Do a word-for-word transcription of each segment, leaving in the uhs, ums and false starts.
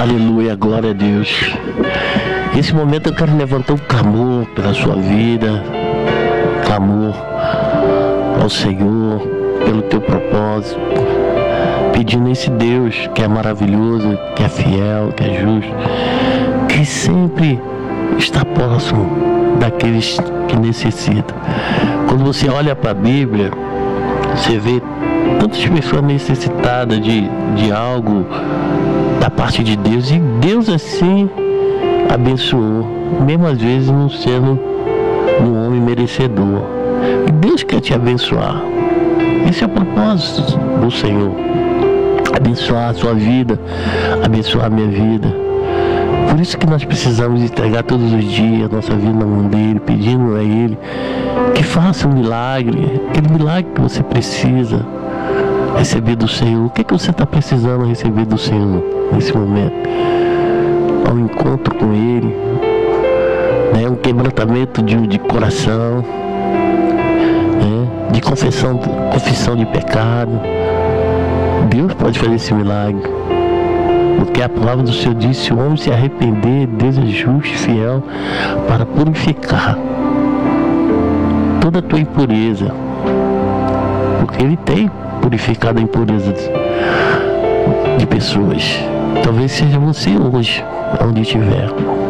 Aleluia, glória a Deus. Nesse momento eu quero levantar um clamor pela sua vida, clamor ao Senhor, pelo teu propósito, pedindo a esse Deus que é maravilhoso, que é fiel, que é justo, que sempre está próximo daqueles que necessitam. Quando você olha para a Bíblia, você vê tantas pessoas necessitadas de, de algo da parte de Deus, e Deus assim abençoou, mesmo às vezes não sendo um homem merecedor. E Deus quer te abençoar. Esse é o propósito do Senhor: abençoar a sua vida, abençoar a minha vida. Por isso que nós precisamos entregar todos os dias a nossa vida na mão dele, pedindo a ele que faça um milagre, aquele milagre que você precisa receber do Senhor. O que, é que você está precisando receber do Senhor nesse momento? Ao encontro com ele, né? Um quebrantamento de, de coração, né? De confissão, confissão de pecado. Deus pode fazer esse milagre, porque a palavra do Senhor diz: se o homem se arrepender, Deus é justo e fiel para purificar toda a tua impureza, porque ele tem purificado a impureza de pessoas. Talvez seja você hoje, onde estiver.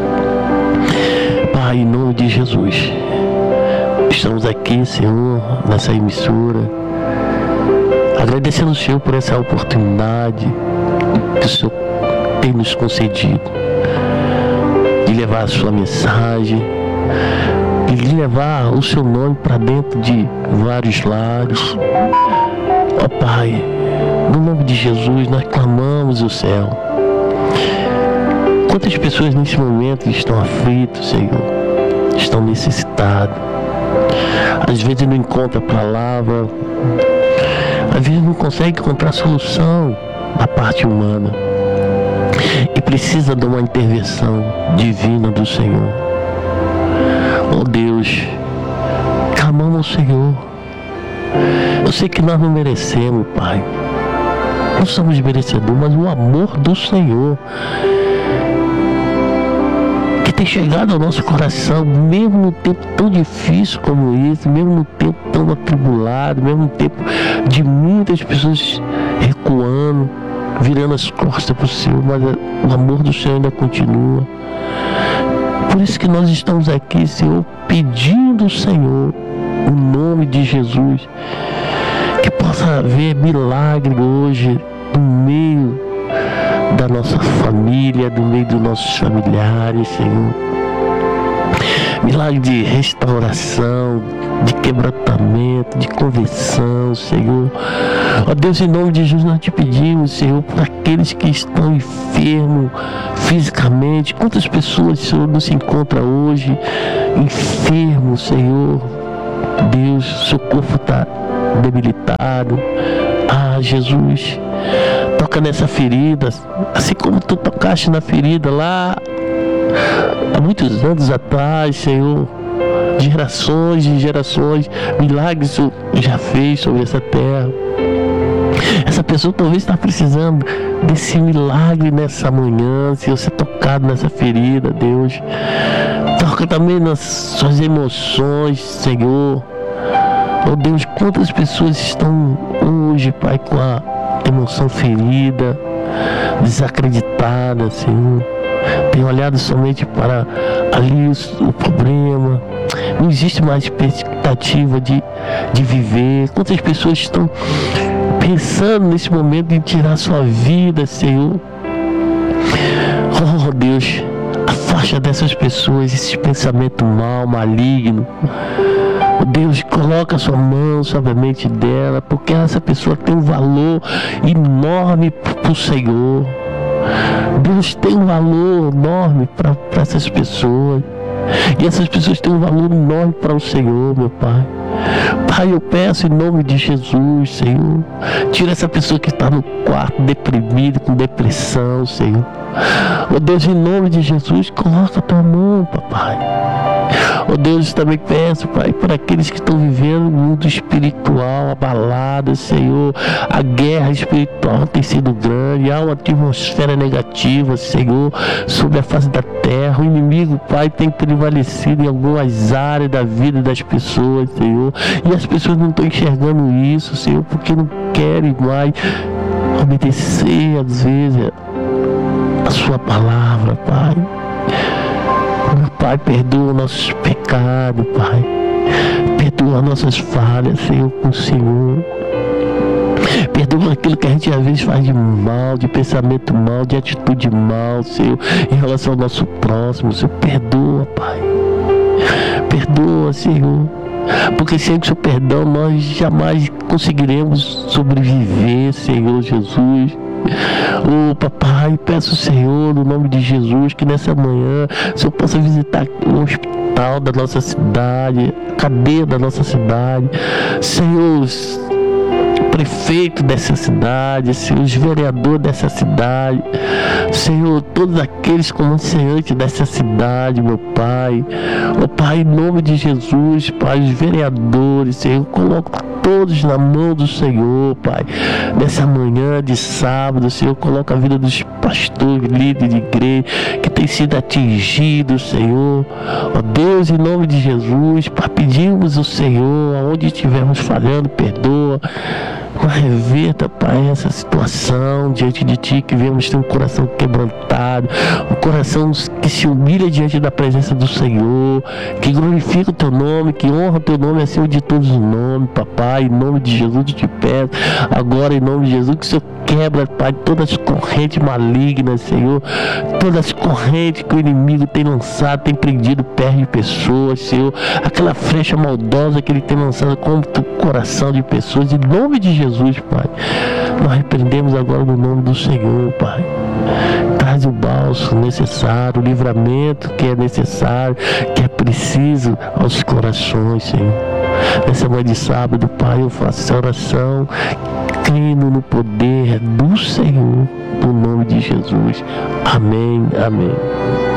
Pai, em nome de Jesus, estamos aqui, Senhor, nessa emissora, agradecendo ao Senhor por essa oportunidade que o Senhor tem nos concedido de levar a sua mensagem, de levar o seu nome para dentro de vários lares. Ó Pai, no nome de Jesus nós clamamos o céu. Quantas pessoas nesse momento estão aflitas, Senhor, estão necessitadas, às vezes não encontra palavra, às vezes não consegue encontrar solução da parte humana e precisa de uma intervenção divina do Senhor. Oh Deus, clamamos ao Senhor. Eu sei que nós não merecemos, Pai, não somos merecedores, mas o amor do Senhor que tem chegado ao nosso coração, mesmo no tempo tão difícil como esse, mesmo no tempo tão atribulado, mesmo no tempo de muitas pessoas recuando, virando as costas para o Senhor, mas o amor do Senhor ainda continua. Por isso que nós estamos aqui, Senhor, pedindo ao Senhor, o nome de Jesus, que possa haver milagre hoje no meio da nossa família, no meio dos nossos familiares, Senhor. Milagre de restauração, de quebrantamento, de conversão, Senhor. Ó Deus, em nome de Jesus nós te pedimos, Senhor, por aqueles que estão enfermos fisicamente. Quantas pessoas, Senhor, não se encontram hoje enfermos, Senhor? Deus, seu corpo está debilitado. Ah, Jesus, toca nessa ferida, assim como tu tocaste na ferida lá há muitos anos atrás, Senhor. Gerações e gerações, milagres o já fez sobre essa terra. Essa pessoa talvez está precisando desse milagre nessa manhã. Se você tocado nessa ferida, Deus, toca também nas suas emoções, Senhor. Oh Deus, quantas pessoas estão hoje, Pai, com a emoção ferida, desacreditada, Senhor. Tem olhado somente para ali o, o problema. Não existe mais expectativa de, de viver. Quantas pessoas estão pensando nesse momento em tirar sua vida, Senhor? Oh Deus, afasta dessas pessoas esse pensamento mal, maligno. Oh Deus, coloca a sua mão sobre a mente dela, porque essa pessoa tem um valor enorme para o Senhor. Deus tem um valor enorme para essas pessoas. E essas pessoas têm um valor enorme para o Senhor, meu Pai. Pai, eu peço em nome de Jesus, Senhor, tira essa pessoa que está no quarto deprimida, com depressão, Senhor. Oh Deus, em nome de Jesus, coloca a tua mão, papai. Ó Deus, também peço, Pai, para aqueles que estão vivendo o mundo espiritual abalado, Senhor. A guerra espiritual tem sido grande, há uma atmosfera negativa, Senhor, sobre a face da terra. O inimigo, Pai, tem prevalecido em algumas áreas da vida das pessoas, Senhor. E as pessoas não estão enxergando isso, Senhor, porque não querem mais obedecer, às vezes, a sua palavra, Pai. Meu Pai, perdoa nossos pecados, Pai. Perdoa nossas falhas, Senhor, com o Senhor. Perdoa aquilo que a gente às vezes faz de mal, de pensamento mal, de atitude mal, Senhor, em relação ao nosso próximo, Senhor. Perdoa, Pai. Perdoa, Senhor. Porque sem o seu perdão nós jamais conseguiremos sobreviver, Senhor Jesus. Oh, papai, peço, Senhor, no nome de Jesus, que nessa manhã o Senhor possa visitar o hospital da nossa cidade, a cadeia da nossa cidade, Senhor, prefeito dessa cidade, Senhor, os vereadores dessa cidade, Senhor, todos aqueles comerciantes dessa cidade, meu Pai. Ó Pai, em nome de Jesus, Pai, os vereadores, Senhor, coloco todos na mão do Senhor, Pai. Nessa manhã de sábado, Senhor, coloca a vida dos pastores, líderes de igreja que tem sido atingidos, Senhor. Ó Deus, em nome de Jesus, Pai, pedimos ao Senhor, aonde estivermos falhando, perdoa. Reverta, Pai, essa situação diante de Ti, que vemos ter um coração quebrantado, um coração que se humilha diante da presença do Senhor, que glorifica o Teu nome, que honra o Teu nome acima de todos os nomes, Papai. Em nome de Jesus eu te peço, agora em nome de Jesus, que o Senhor quebra, Pai, todas as correntes malignas, Senhor, todas as correntes que o inimigo tem lançado, tem prendido perto de pessoas, Senhor, aquela flecha maldosa que ele tem lançado contra o coração de pessoas, em nome de Jesus, Pai, nós repreendemos agora no nome do Senhor, Pai. Traz o bálsamo necessário, o livramento que é necessário, que é preciso aos corações, Senhor. Nessa manhã de sábado, Pai, eu faço essa oração, crendo no poder do Senhor, no nome de Jesus. Amém, amém.